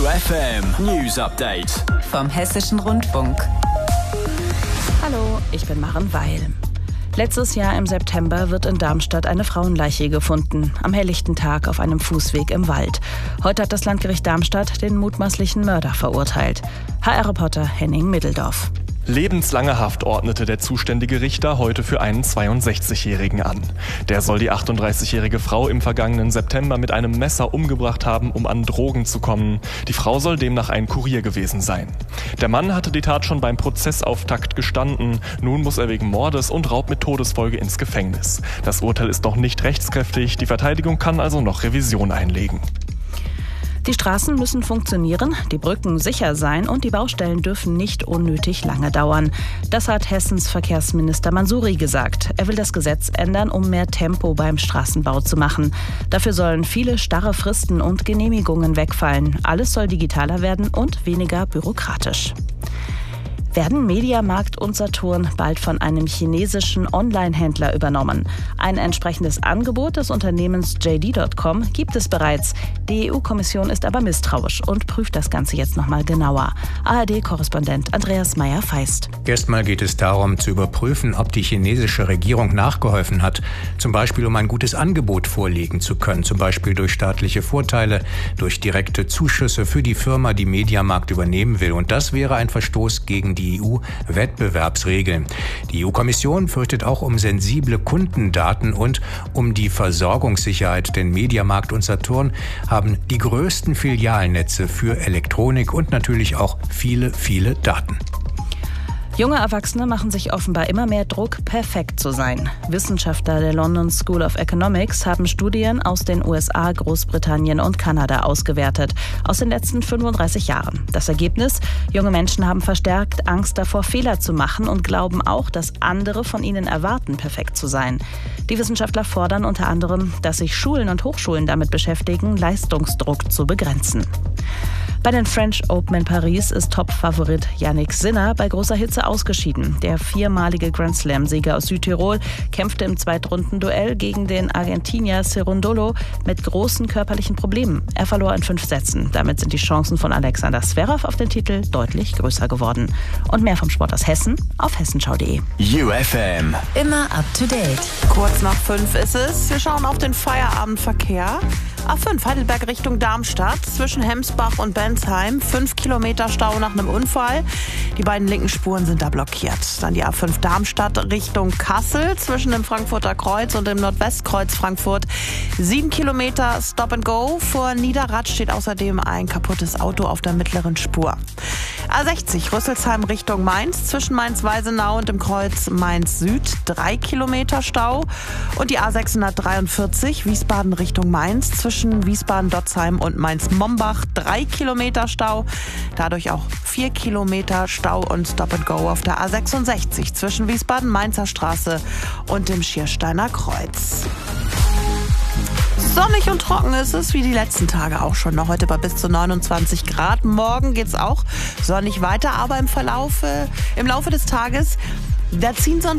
UFM News Update vom Hessischen Rundfunk. Hallo, ich bin Maren Weil. Letztes Jahr im September wird in Darmstadt eine Frauenleiche gefunden, am helllichten Tag auf einem Fußweg im Wald. Heute hat das Landgericht Darmstadt den mutmaßlichen Mörder verurteilt. HR-Reporter Henning Middeldorf. Lebenslange Haft ordnete der zuständige Richter heute für einen 62-Jährigen an. Der soll die 38-jährige Frau im vergangenen September mit einem Messer umgebracht haben, um an Drogen zu kommen. Die Frau soll demnach ein Kurier gewesen sein. Der Mann hatte die Tat schon beim Prozessauftakt gestanden. Nun muss er wegen Mordes und Raub mit Todesfolge ins Gefängnis. Das Urteil ist noch nicht rechtskräftig. Die Verteidigung kann also noch Revision einlegen. Die Straßen müssen funktionieren, die Brücken sicher sein und die Baustellen dürfen nicht unnötig lange dauern. Das hat Hessens Verkehrsminister Mansouri gesagt. Er will das Gesetz ändern, um mehr Tempo beim Straßenbau zu machen. Dafür sollen viele starre Fristen und Genehmigungen wegfallen. Alles soll digitaler werden und weniger bürokratisch. Werden Mediamarkt und Saturn bald von einem chinesischen Online-Händler übernommen? Ein entsprechendes Angebot des Unternehmens JD.com gibt es bereits. Die EU-Kommission ist aber misstrauisch und prüft das Ganze jetzt nochmal genauer. ARD-Korrespondent Andreas Meyer-Feist. Erstmal geht es darum, zu überprüfen, ob die chinesische Regierung nachgeholfen hat. Zum Beispiel, um ein gutes Angebot vorlegen zu können. Zum Beispiel durch staatliche Vorteile, durch direkte Zuschüsse für die Firma, die Mediamarkt übernehmen will. Und das wäre ein Verstoß gegen die EU-Wettbewerbsregeln. Die EU-Kommission fürchtet auch um sensible Kundendaten und um die Versorgungssicherheit, denn Mediamarkt und Saturn haben die größten Filialnetze für Elektronik und natürlich auch viele, viele Daten. Junge Erwachsene machen sich offenbar immer mehr Druck, perfekt zu sein. Wissenschaftler der London School of Economics haben Studien aus den USA, Großbritannien und Kanada ausgewertet, aus den letzten 35 Jahren. Das Ergebnis? Junge Menschen haben verstärkt Angst davor, Fehler zu machen und glauben auch, dass andere von ihnen erwarten, perfekt zu sein. Die Wissenschaftler fordern unter anderem, dass sich Schulen und Hochschulen damit beschäftigen, Leistungsdruck zu begrenzen. Bei den French Open in Paris ist Top-Favorit Jannik Sinner bei großer Hitze ausgeschieden. Der viermalige Grand-Slam-Sieger aus Südtirol kämpfte im Zweitrundenduell gegen den Argentinier Cerundolo mit großen körperlichen Problemen. Er verlor in 5 Sätzen. Damit sind die Chancen von Alexander Zverev auf den Titel deutlich größer geworden. Und mehr vom Sport aus Hessen auf hessenschau.de. UFM. Immer up to date. Kurz nach 5 ist es. Wir schauen auf den Feierabendverkehr. A5 Heidelberg Richtung Darmstadt zwischen Hemsbach und Bensheim. 5 Kilometer Stau nach einem Unfall. Die beiden linken Spuren sind da blockiert. Dann die A5 Darmstadt Richtung Kassel zwischen dem Frankfurter Kreuz und dem Nordwestkreuz Frankfurt. 7 Kilometer Stop and Go. Vor Niederrad steht außerdem ein kaputtes Auto auf der mittleren Spur. A60 Rüsselsheim Richtung Mainz zwischen Mainz-Weisenau und dem Kreuz Mainz-Süd. 3 Kilometer Stau. Und die A643 Wiesbaden Richtung Mainz zwischen Wiesbaden-Dotzheim und Mainz-Mombach. 3 Kilometer Stau. Dadurch auch 4 Kilometer Stau und Stop and Go auf der A66 zwischen Wiesbaden-Mainzer Straße und dem Schiersteiner Kreuz. Sonnig und trocken ist es, wie die letzten Tage auch schon. Noch heute bei bis zu 29 Grad. Morgen geht es auch sonnig weiter, aber im Laufe des Tages, da ziehen so ein